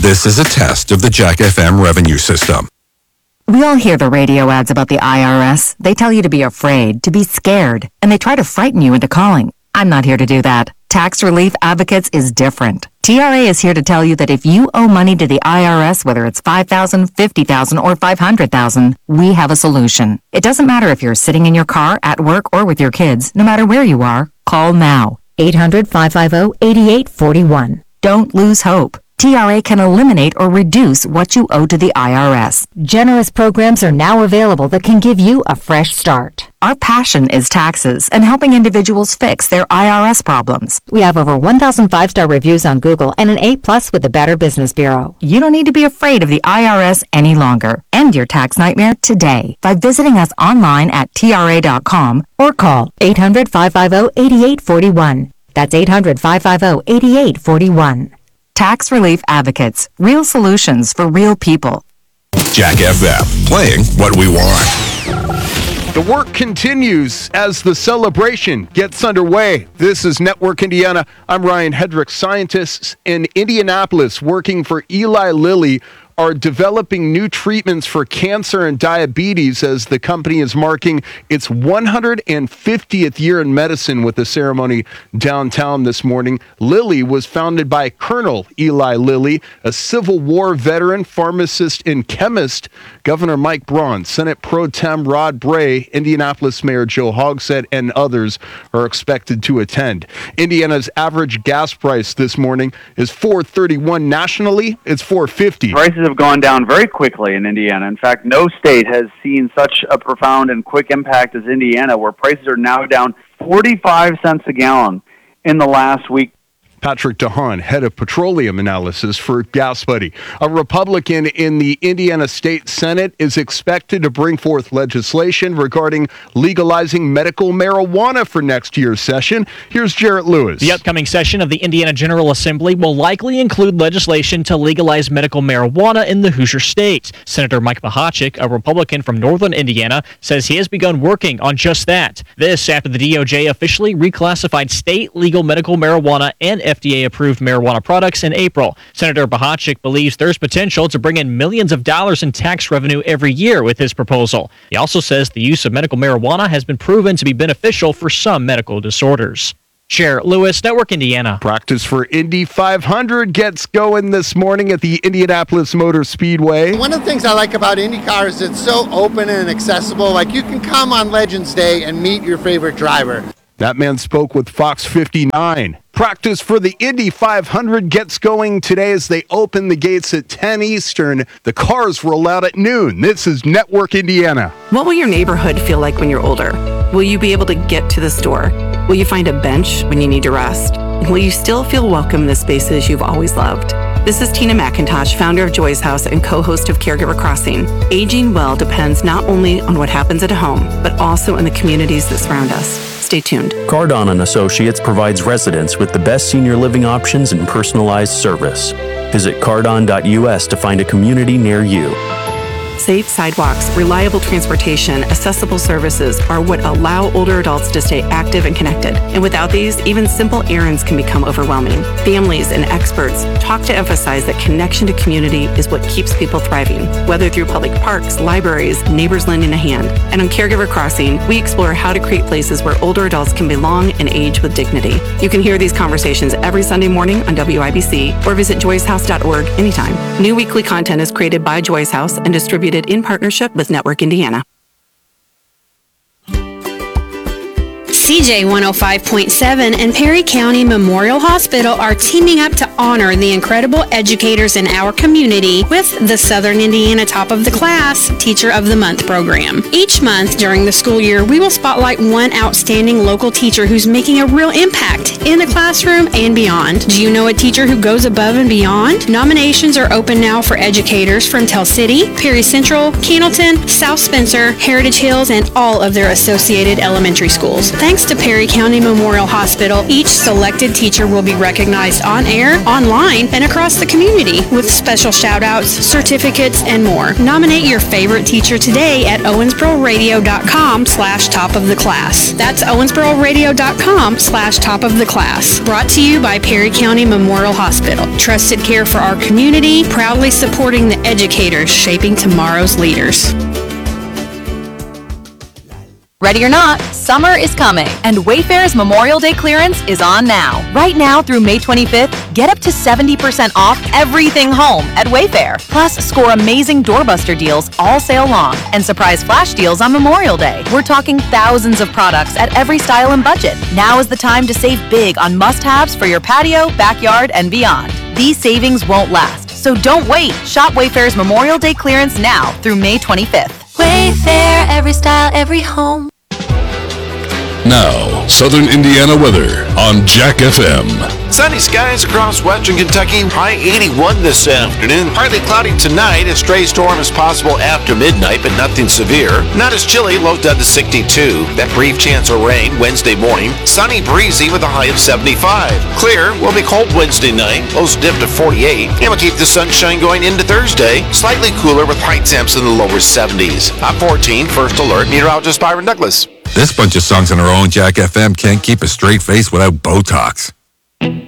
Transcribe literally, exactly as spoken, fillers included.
This is a test of the Jack F M revenue system. We all hear the radio ads about the I R S. They tell you to be afraid, to be scared, and they try to frighten you into calling. I'm not here to do that. Tax Relief Advocates is different. T R A is here to tell you that if you owe money to the I R S, whether it's five thousand dollars, fifty thousand dollars, or five hundred thousand dollars, we have a solution. It doesn't matter if you're sitting in your car, at work, or with your kids. No matter where you are, call now. eight hundred, five five zero, eight eight four one. Don't lose hope. T R A can eliminate or reduce what you owe to the I R S. Generous programs are now available that can give you a fresh start. Our passion is taxes and helping individuals fix their I R S problems. We have over one thousand five-star reviews on Google and an A plus with the Better Business Bureau. You don't need to be afraid of the I R S any longer. End your tax nightmare today by visiting us online at T R A dot com or call eight hundred, five five zero, eight eight four one. That's eight hundred, five five zero, eight eight four one. Tax Relief Advocates. Real solutions for real people. Jack F M, playing what we want. The work continues as the celebration gets underway. This is Network Indiana. I'm Ryan Hedrick. Scientists in Indianapolis working for Eli Lilly are developing new treatments for cancer and diabetes as the company is marking its one hundred fiftieth year in medicine with a ceremony downtown this morning. Lilly was founded by Colonel Eli Lilly, a Civil War veteran, pharmacist, and chemist. Governor Mike Braun, Senate Pro Tem Rod Bray, Indianapolis Mayor Joe Hogsett, and others are expected to attend. Indiana's average gas price this morning is four thirty-one. Nationally, it's four fifty. Prices have gone down very quickly in Indiana. In fact, no state has seen such a profound and quick impact as Indiana, where prices are now down forty-five cents a gallon in the last week. Patrick DeHaan, head of petroleum analysis for GasBuddy. A Republican in the Indiana State Senate is expected to bring forth legislation regarding legalizing medical marijuana for next year's session. Here's Jarrett Lewis. The upcoming session of the Indiana General Assembly will likely include legislation to legalize medical marijuana in the Hoosier State. Senator Mike Mahachik, a Republican from northern Indiana, says he has begun working on just that. This after the D O J officially reclassified state legal medical marijuana and F D A-approved marijuana products in April. Senator Bahachik believes there's potential to bring in millions of dollars in tax revenue every year with his proposal. He also says the use of medical marijuana has been proven to be beneficial for some medical disorders. Jarrett Lewis, Network Indiana. Practice for Indy five hundred gets going this morning at the Indianapolis Motor Speedway. One of the things I like about IndyCar is it's so open and accessible. Like, you can come on Legends Day and meet your favorite driver. That man spoke with Fox fifty-nine. Practice for the Indy five hundred gets going today as they open the gates at ten Eastern. The cars roll out at noon. This is Network Indiana. What will your neighborhood feel like when you're older? Will you be able to get to the store? Will you find a bench when you need to rest? Will you still feel welcome in the spaces you've always loved? This is Tina McIntosh, founder of Joy's House and co-host of Caregiver Crossing. Aging well depends not only on what happens at home, but also in the communities that surround us. Stay tuned. Cardon and Associates provides residents with the best senior living options and personalized service. Visit cardon dot U S to find a community near you. Safe sidewalks, reliable transportation, accessible services are what allow older adults to stay active and connected. And without these, even simple errands can become overwhelming. Families and experts talk to emphasize that connection to community is what keeps people thriving, whether through public parks, libraries, neighbors lending a hand. And on Caregiver Crossing, we explore how to create places where older adults can belong and age with dignity. You can hear these conversations every Sunday morning on W I B C or visit joyce house dot org anytime. New weekly content is created by Joy's House and distributed in partnership with Network Indiana. C J one oh five point seven and Perry County Memorial Hospital are teaming up to honor the incredible educators in our community with the Southern Indiana Top of the Class Teacher of the Month program. Each month during the school year, we will spotlight one outstanding local teacher who's making a real impact in the classroom and beyond. Do you know a teacher who goes above and beyond? Nominations are open now for educators from Tell City, Perry Central, Cannleton, South Spencer, Heritage Hills, and all of their associated elementary schools. Thanks to Perry County Memorial Hospital, each selected teacher will be recognized on air online, and across the community with special shout-outs, certificates, and more. Nominate your favorite teacher today at owensboro-radio.com slash top of the class. That's owensboro-radio.com slash top of the class. Brought to you by Perry County Memorial Hospital. Trusted care for our community, proudly supporting the educators shaping tomorrow's leaders. Ready or not, summer is coming, and Wayfair's Memorial Day clearance is on now. Right now through May twenty-fifth, get up to seventy percent off everything home at Wayfair. Plus, score amazing doorbuster deals all sale long and surprise flash deals on Memorial Day. We're talking thousands of products at every style and budget. Now is the time to save big on must-haves for your patio, backyard, and beyond. These savings won't last, so don't wait. Shop Wayfair's Memorial Day clearance now through May twenty-fifth. Wayfair, every style, every home. Now, Southern Indiana weather on Jack F M. Sunny skies across western Kentucky, high eighty-one this afternoon. Partly cloudy tonight. A stray storm is possible after midnight, but nothing severe. Not as chilly, low down to sixty-two. That brief chance of rain Wednesday morning. Sunny, breezy with a high of seventy-five. Clear, will be cold Wednesday night. Lows dip to forty-eight. And we'll keep the sunshine going into Thursday. Slightly cooler with high temps in the lower seventies. I'm fourteen, first alert, meteorologist Byron Douglas. This bunch of songs on our own Jack F M can't keep a straight face without Botox.